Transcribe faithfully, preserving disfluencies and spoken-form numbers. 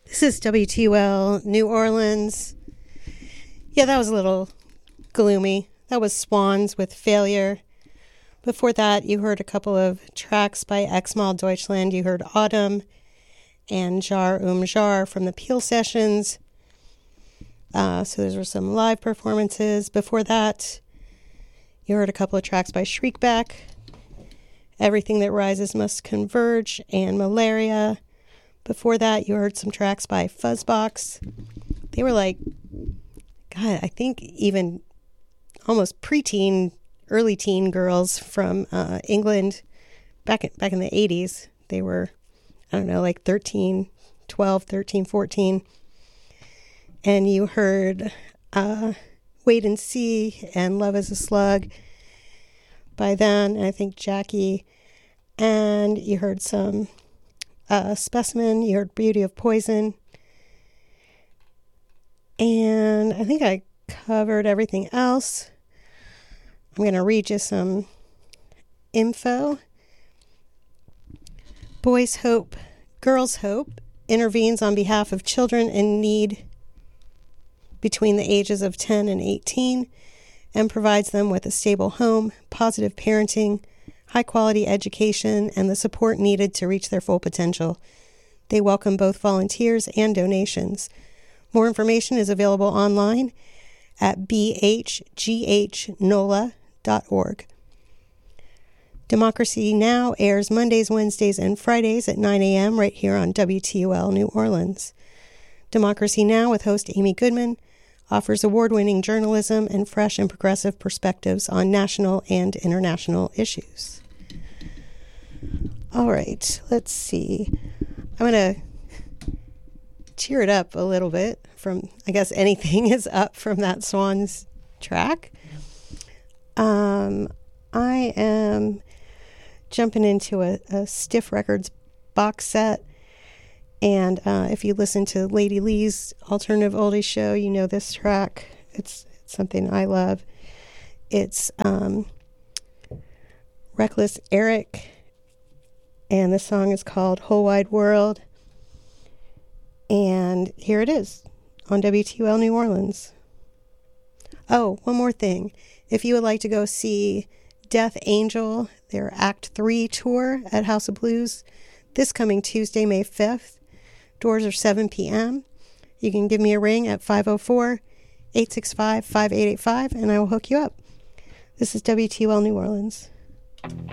This is W T U L New Orleans. Yeah, that was a little gloomy. That was Swans with Failure. Before that, you heard a couple of tracks by Exmal Deutschland. You heard Autumn and Jar Um Jar from the Peel Sessions. Uh, so those were some live performances. Before that, you heard a couple of tracks by Shriekback. Everything That Rises Must Converge and Malaria. Before that, you heard some tracks by Fuzzbox. They were like, God, I think even almost preteen, early teen girls from uh, England back in, back in the eighties. They were, I don't know, like thirteen, twelve, thirteen, fourteen. And you heard uh, Wait and See and Love is a Slug by then, and I think Jackie. And you heard some uh, Specimen, you heard Beauty of Poison. And I think I covered everything else. I'm going to read you some info. Boys Hope, Girls Hope intervenes on behalf of children in need between the ages of ten and eighteen and provides them with a stable home, positive parenting, high-quality education, and the support needed to reach their full potential. They welcome both volunteers and donations. More information is available online at b h g h n o l a dot org. Democracy Now! Airs Mondays, Wednesdays, and Fridays at nine a.m. right here on W T U L New Orleans. Democracy Now! With host Amy Goodman offers award-winning journalism and fresh and progressive perspectives on national and international issues. All right, let's see. I'm going to cheer it up a little bit from, I guess anything is up from that Swans track. Um, I am jumping into a, a Stiff Records box set. And uh, if you listen to Lady Lee's Alternative Oldies show, you know this track. It's, it's something I love. It's um, Reckless Eric, and the song is called Whole Wide World. And here it is on W T U L New Orleans. Oh, one more thing. If you would like to go see Death Angel, their Act three tour at House of Blues, this coming Tuesday, May fifth, doors are seven p.m. You can give me a ring at five oh four, eight six five, five eight eight five, and I will hook you up. This is W T U L New Orleans.